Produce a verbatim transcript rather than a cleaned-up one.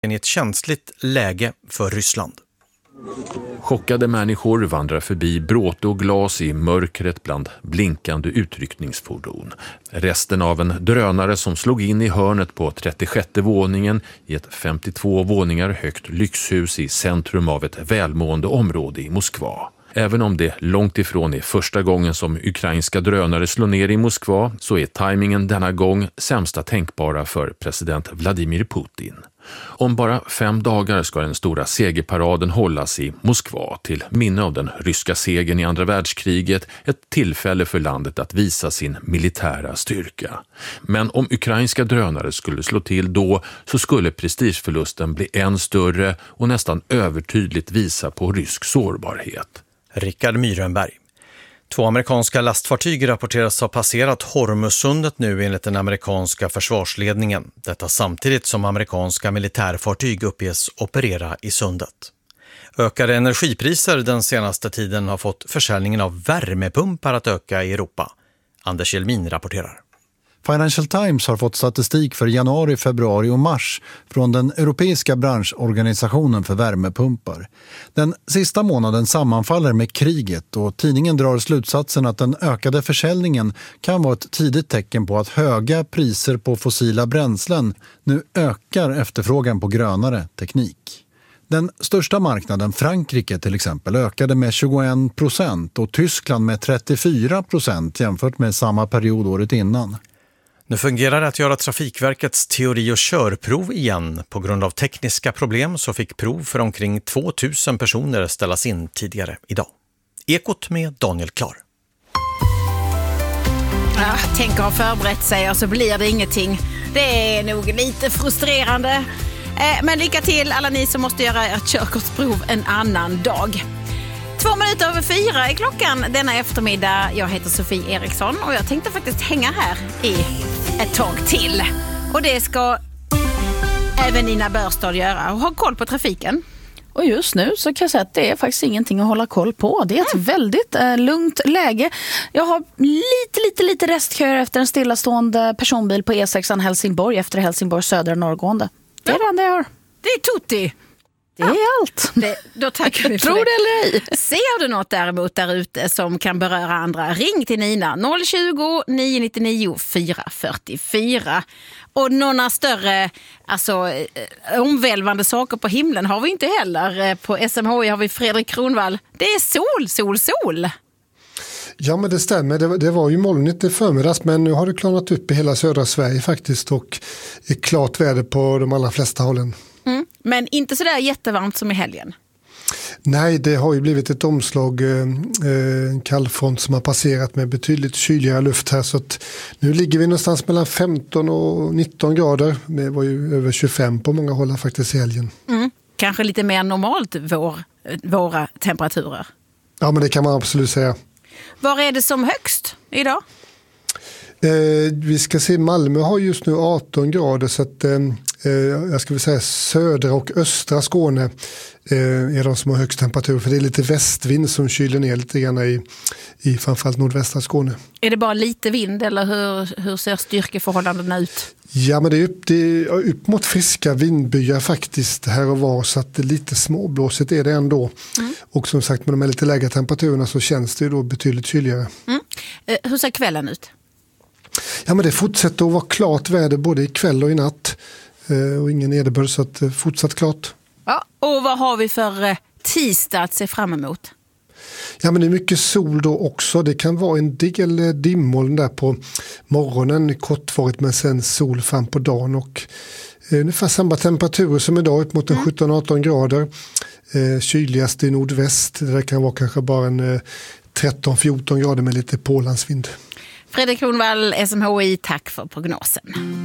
i ett känsligt läge för Ryssland. Chockade människor vandrar förbi bråte och glas i mörkret bland blinkande utryckningsfordon. Resten av en drönare som slog in i hörnet på trettiosjätte våningen i ett femtiotvå våningar högt lyxhus i centrum av ett välmående område i Moskva. Även om det långt ifrån är första gången som ukrainska drönare slår ner i Moskva så är tajmingen denna gång sämsta tänkbara för president Vladimir Putin. Om bara fem dagar ska den stora segerparaden hållas i Moskva till minne av den ryska segern i andra världskriget, ett tillfälle för landet att visa sin militära styrka. Men om ukrainska drönare skulle slå till då så skulle prestigeförlusten bli än större och nästan övertydligt visa på rysk sårbarhet. Rickard Myrenberg. Två amerikanska lastfartyg rapporteras ha passerat Hormuzsundet nu enligt den amerikanska försvarsledningen. Detta samtidigt som amerikanska militärfartyg uppges operera i sundet. Ökade energipriser den senaste tiden har fått försäljningen av värmepumpar att öka i Europa. Anders Jelmin rapporterar. Financial Times har fått statistik för januari, februari och mars från den europeiska branschorganisationen för värmepumpar. Den sista månaden sammanfaller med kriget och tidningen drar slutsatsen att den ökade försäljningen kan vara ett tidigt tecken på att höga priser på fossila bränslen nu ökar efterfrågan på grönare teknik. Den största marknaden, Frankrike till exempel, ökade med tjugoen procent och Tyskland med trettiofyra procent jämfört med samma period året innan. Nu fungerar det att göra Trafikverkets teori- och körprov igen. På grund av tekniska problem så fick prov för omkring tvåtusen personer ställas in tidigare idag. Ekot med Daniel Klar. Ja, tänk att ha förberett sig och så blir det ingenting. Det är nog lite frustrerande. Men lycka till alla ni som måste göra ert körkortsprov en annan dag. Två minuter över fyra är klockan denna eftermiddag. Jag heter Sofie Eriksson och jag tänkte faktiskt hänga här i ett tag till. Och det ska även Nina Börstad göra och ha koll på trafiken. Och just nu så kan jag säga att det är faktiskt ingenting att hålla koll på. Det är ett mm. väldigt eh, lugnt läge. Jag har lite, lite, lite restköer efter en stillastående personbil på E sexan Helsingborg efter Helsingborg södra norrgående. Det är ja. det enda jag har. Det är tutti. Det är ja. allt. Det, då tackar vi för Tror det. det eller ej. Ser du något däremot där ute som kan beröra andra, ring till Nina noll tjugo, nio nittionio, fyra fyrtiofyra. Och några större alltså, omvälvande saker på himlen har vi inte heller. På S M H I har vi Fredrik Kronvall. Det är sol, sol, sol. Ja, men det stämmer. Det var, det var ju molnigt i förmiddags, men nu har det klarnat upp i hela södra Sverige faktiskt och är klart väder på de allra flesta hållen. Mm, men inte så där jättevarmt som i helgen. Nej, det har ju blivit ett omslag, eh, en kallfront som har passerat med betydligt kyligare luft här, så att nu ligger vi någonstans mellan femton och nitton grader. Det var ju över tjugofem på många håll faktiskt i helgen. Mm, kanske lite mer normalt vår, våra temperaturer. Ja, men det kan man absolut säga. Var är det som högst idag? Eh, vi ska se, Malmö har just nu arton grader, så att eh, jag ska väl säga södra och östra Skåne eh, är de som har högst temperatur, för det är lite västvind som kyler ner lite grann i, i framförallt nordvästra Skåne. Är det bara lite vind eller hur, hur ser styrkeförhållandena ut? Ja, men det är upp, det är upp mot friska vindbyar faktiskt här och var, så att det är lite småblåsigt är det ändå. Mm. Och som sagt, med de här lite lägre temperaturerna så känns det ju då betydligt kyligare. Mm. Eh, hur ser kvällen ut? Ja, men det fortsätter att vara klart väder både i kväll och i natt. Eh, och ingen nederbörd, så att eh, fortsatt klart. Ja, och vad har vi för eh, tisdag att se fram emot? Ja, men det är mycket sol då också. Det kan vara en del dimmoln där på morgonen, kortvarigt, men sen sol fram på dagen. Och eh, ungefär samma temperaturer som idag, upp mot en sjutton arton grader. Eh, kyligast i nordväst. Det där kan vara kanske bara en eh, tretton fjorton grader med lite pålandsvind. Fredrik Kronvall, S M H I, tack för prognosen.